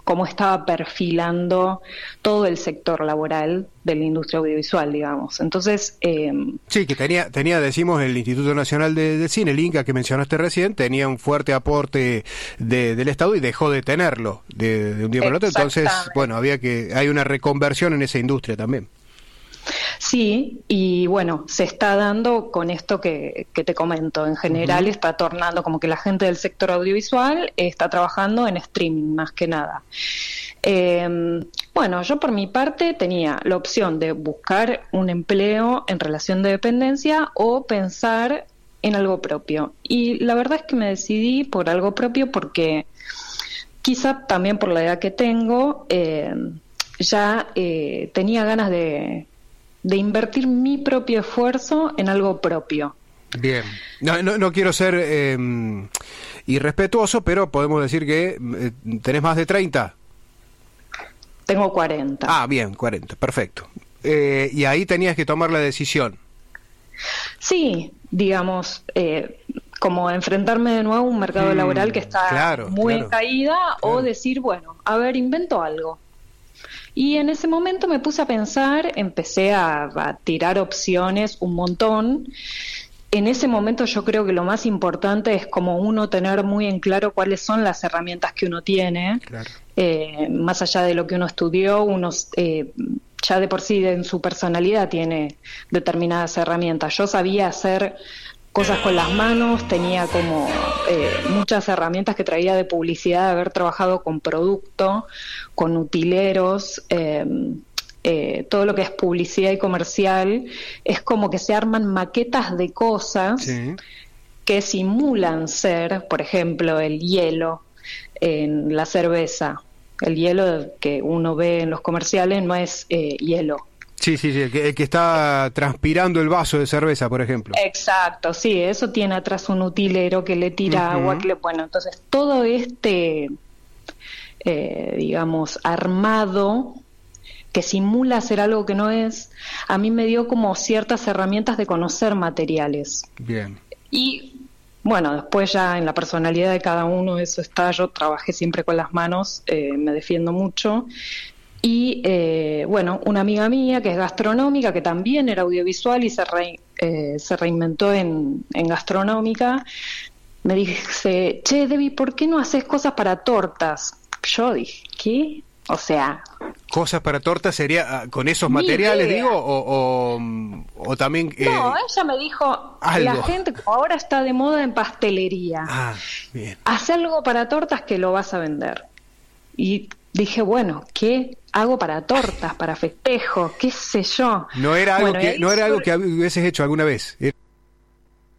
cómo estaba perfilando todo el sector laboral de la industria audiovisual, digamos. Entonces... sí, que tenía, decimos, el Instituto Nacional de Cine, el INCA, que mencionaste recién, tenía un fuerte aporte del Estado y dejó de tenerlo de un día para otro. Entonces, bueno, hay una reconversión en esa industria también. Sí, y bueno, se está dando con esto que te comento. En general está tornando como que la gente del sector audiovisual está trabajando en streaming más que nada. Bueno, yo por mi parte tenía la opción de buscar un empleo en relación de dependencia o pensar en algo propio. Y la verdad es que me decidí por algo propio porque quizá también por la edad que tengo, ya tenía ganas de invertir mi propio esfuerzo en algo propio. Bien. No quiero ser irrespetuoso, pero podemos decir que tenés más de 30. Tengo 40. Ah, bien, 40, perfecto. Y ahí tenías que tomar la decisión. Sí, digamos, como enfrentarme de nuevo a un mercado laboral que está muy en caída, o decir, bueno, a ver, invento algo. Y en ese momento me puse a pensar, empecé a tirar opciones un montón. En ese momento yo creo que lo más importante es como uno tener muy en claro cuáles son las herramientas que uno tiene. Claro. Más allá de lo que uno estudió, uno ya de por sí en su personalidad tiene determinadas herramientas. Yo sabía hacer cosas con las manos, tenía como muchas herramientas que traía de publicidad, de haber trabajado con producto, con utileros, todo lo que es publicidad y comercial, es como que se arman maquetas de cosas que simulan ser, por ejemplo, el hielo en la cerveza. El hielo que uno ve en los comerciales no es hielo. Sí, el que está transpirando el vaso de cerveza, por ejemplo. Exacto, sí, eso tiene atrás un utilero que le tira agua, bueno, entonces todo este, digamos, armado que simula ser algo que no es, a mí me dio como ciertas herramientas de conocer materiales. Bien. Y bueno, después ya en la personalidad de cada uno eso está, yo trabajé siempre con las manos, me defiendo mucho. Y bueno, una amiga mía que es gastronómica, que también era audiovisual y se reinventó en gastronómica, me dice, che, Debbie, ¿por qué no haces cosas para tortas? Yo dije, ¿qué? O sea... ¿Cosas para tortas sería con esos materiales, digo? O también... no, ella me dijo, algo. La gente ahora está de moda en pastelería. Ah, bien. Haz algo para tortas que lo vas a vender. Y dije, bueno, ¿qué hago para tortas, para festejos, qué sé yo? No era algo que hubieses hecho alguna vez.